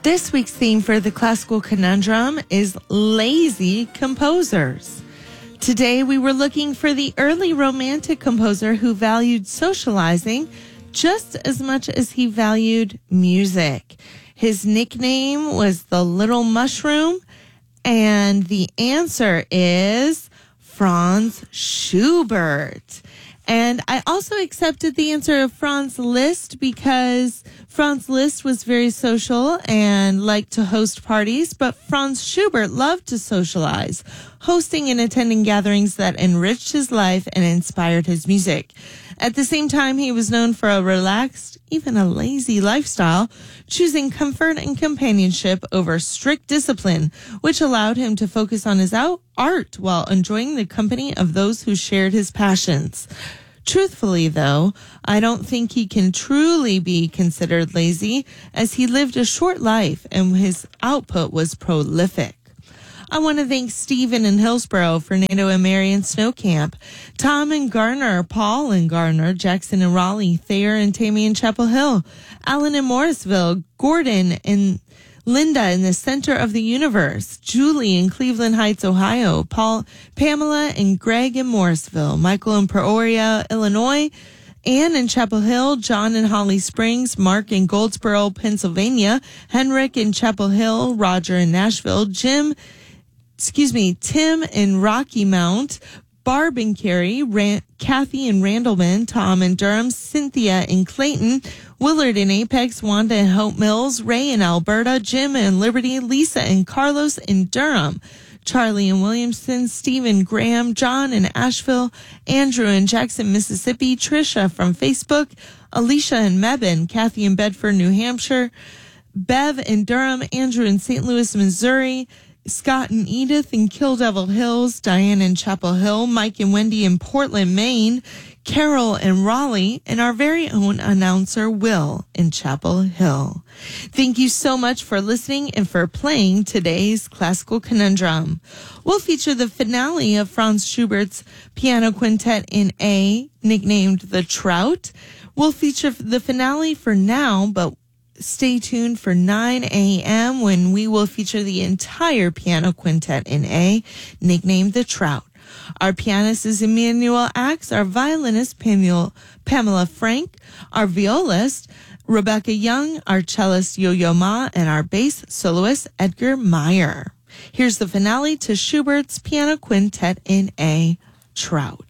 This week's theme for the Classical Conundrum is lazy composers. Today we were looking for the early Romantic composer who valued socializing just as much as he valued music. His nickname was the Little Mushroom, and the answer is Franz Schubert. And I also accepted the answer of Franz Liszt because Franz Liszt was very social and liked to host parties, but Franz Schubert loved to socialize, hosting and attending gatherings that enriched his life and inspired his music. At the same time, he was known for a relaxed, even a lazy lifestyle, choosing comfort and companionship over strict discipline, which allowed him to focus on his art while enjoying the company of those who shared his passions. Truthfully, though, I don't think he can truly be considered lazy, as he lived a short life and his output was prolific. I want to thank Stephen in Hillsborough, Fernando and Marion Snow Camp, Tom and Garner, Paul and Garner, Jackson and Raleigh, Thayer and Tammy in Chapel Hill, Alan in Morrisville, Gordon and Linda in the center of the universe, Julie in Cleveland Heights, Ohio, Pamela and Greg in Morrisville, Michael in Peoria, Illinois, Ann in Chapel Hill, John in Holly Springs, Mark in Goldsboro, Pennsylvania, Henrik in Chapel Hill, Roger in Nashville, Tim in Rocky Mount, Barb in Cary, Kathy in Randleman, Tom in Durham, Cynthia in Clayton, Willard in Apex, Wanda in Hope Mills, Ray in Alberta, Jim in Liberty, Lisa and Carlos in Durham, Charlie in Williamson, Stephen Graham, John in Asheville, Andrew in Jackson, Mississippi, Trisha from Facebook, Alicia in Mebane, Kathy in Bedford, New Hampshire, Bev in Durham, Andrew in St. Louis, Missouri, Scott and Edith in Kill Devil Hills, Diane in Chapel Hill, Mike and Wendy in Portland, Maine, Carol in Raleigh, and our very own announcer, Will, in Chapel Hill. Thank you so much for listening and for playing today's Classical Conundrum. We'll feature the finale of Franz Schubert's Piano Quintet in A, nicknamed The Trout. We'll feature the finale for now, but stay tuned for 9 a.m. when we will feature the entire Piano Quintet in A, nicknamed The Trout. Our pianist is Emmanuel Axe, our violinist Pamela Frank, our violist Rebecca Young, our cellist Yo-Yo Ma, and our bass soloist Edgar Meyer. Here's the finale to Schubert's Piano Quintet in A, Trout.